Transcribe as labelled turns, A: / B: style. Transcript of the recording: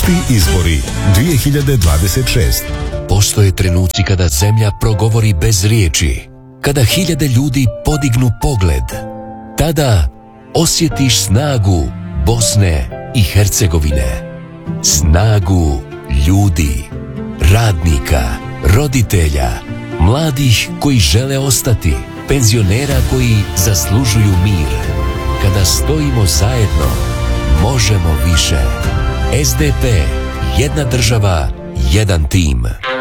A: Opšti izbori 2026.
B: Postoje trenuci kada zemlja progovori bez riječi, kada hiljade ljudi podignu pogled. Tada osjetiš snagu Bosne i Hercegovine. Snagu ljudi, radnika, roditelja, mladih koji žele ostati, penzionera koji zaslužuju mir. Kada stojimo zajedno, možemo više. SDP, jedna država, jedan tim.